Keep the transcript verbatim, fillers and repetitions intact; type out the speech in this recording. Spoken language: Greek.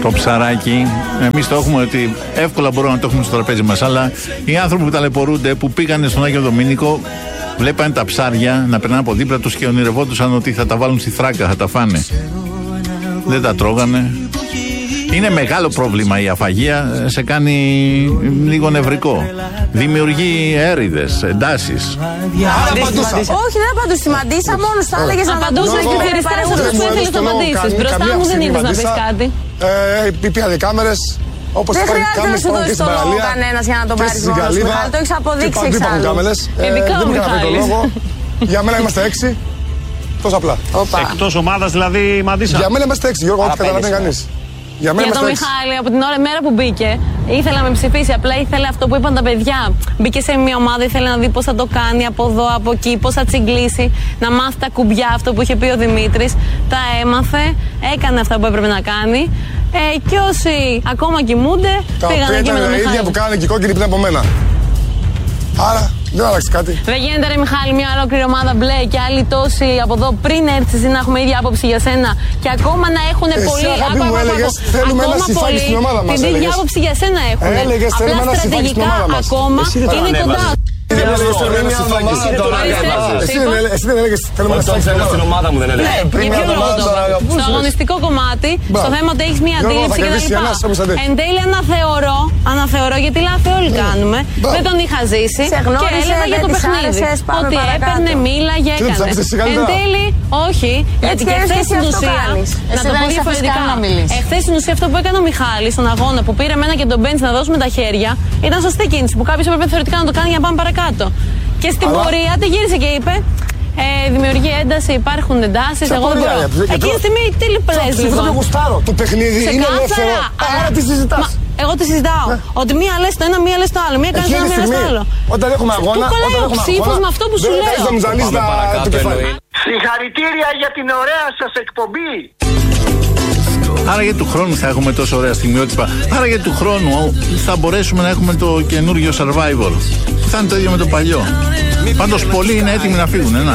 Το ψαράκι, εμείς το έχουμε ότι εύκολα μπορούμε να το έχουμε στο τραπέζι μας. Αλλά οι άνθρωποι που ταλαιπωρούνται, που πήγανε στον Άγιο Δομήνικο, βλέπανε τα ψάρια να περνάνε από δίπλα τους και ονειρευόντουσαν ότι θα τα βάλουν στη θράκα, θα τα φάνε. Δεν τα τρώγανε. Είναι μεγάλο πρόβλημα η αφαγία, σε κάνει λίγο νευρικό. Δημιουργεί έρηδες, εντάσεις. Όχι, δεν απαντούσα. Μαντίσα, μόνο τα έλεγε να απαντούσε και περιστάσει αυτού που ήθελε να απαντήσει. Μπροστά μου δεν είδε να πει κάτι. Πήγανε οι κάμερες. Δεν χρειάζεται να σου δώσει το λόγο κανένα για να τον πάρει μόνο σου. Το έχει αποδείξει εξάλλου. Ειδικά ο Μιχάλης. Για μένα είμαστε έξι. Τόσο απλά. Εκτός ομάδας δηλαδή, Μαντίσα. Για μένα είμαστε έξι, Γιώργο, ό,τι καταλαβαίνει κανείς. Για, για τον Μιχάλη, από την ώρα, μέρα που μπήκε, ήθελα να με ψηφίσει. Απλά ήθελε αυτό που είπαν τα παιδιά. Μπήκε σε μια ομάδα, ήθελε να δει πώς θα το κάνει από εδώ, από εκεί, πώς θα τσιγκλίσει, να μάθει τα κουμπιά, αυτό που είχε πει ο Δημήτρης. Τα έμαθε, έκανε αυτά που έπρεπε να κάνει. Ε, και όσοι ακόμα κοιμούνται, τα πήγαν εκεί με τον Μιχάλη. Τα ίδια που κάνανε και οι κόκκινοι πριν από μένα. Άρα. Δεν άλλαξε κάτι. Δεν γίνεται, ρε Μιχάλη, μια ολόκληρη ομάδα μπλε και άλλοι τόσοι από εδώ πριν έρθει εσύ να έχουμε ίδια άποψη για σένα και ακόμα να έχουν πολύ. Αγάπη μου, έλεγες θέλουμε ένα συμφάκι στην ομάδα μας. Την ίδια άποψη για σένα έχουν. Έλεγες θέλουμε ένα συμφάκι στην ομάδα μας. Ακόμα είναι κοντά. Εσύ δεν έλεγες θέλουμε ένα συμφάκι στην ομάδα μου, δεν έλεγες. Στο αγωνιστικό κομμάτι, στο θέμα ότι έχεις μια αντίληψη κτλ. Εν τέλει αναθεωρώ, αναθεωρώ γιατί λάθη όλοι κάνουμε. Δεν τον είχα ζήσει και έλεγα για το παιχνίδι. Ότι έπαιρνε, μίλαγε, έκανε. Εν τέλει, όχι, γιατί και εχθές στην ουσία, να το πω διαφορετικά, εχθές στην ουσία αυτό που έκανε ο Μιχάλης στον αγώνα που πήρε εμένα και τον Μπέντς να δώσουμε τα χέρια, ήταν σωστή κίνηση που κάποιος έπρεπε θεωρητικά να το κάνει για να πάμε παρακάτω. Και στην Αλλά... πορεία τη γύρισε και είπε ε, δημιουργεί ένταση, υπάρχουν εντάσεις. Εγώ δεν μπορώ. Εκείνη τη στιγμή τι λιπλές λοιπόν. Το γουστάρω. Το παιχνίδι είναι ελεύθερο. Άρα τι συζητάς. Εγώ τι συζητάω. Ότι μία λες το ένα, μία λες το άλλο. Μία κάνει το ένα, μία λες το άλλο. Όταν έχουμε αγώνα. Πού κολλάει ο ψήφος με αυτό που σου λέω. Συγχαρητήρια για την ωραία σας εκπομπή. Άρα για του χρόνου θα έχουμε τόσο ωραία στιγμιότυπα. Άρα για του χρόνου θα μπορέσουμε να έχουμε το καινούργιο Survivor. Θα είναι το ίδιο με το παλιό. Πάντως πολλοί είναι έτοιμοι να φύγουν. Να,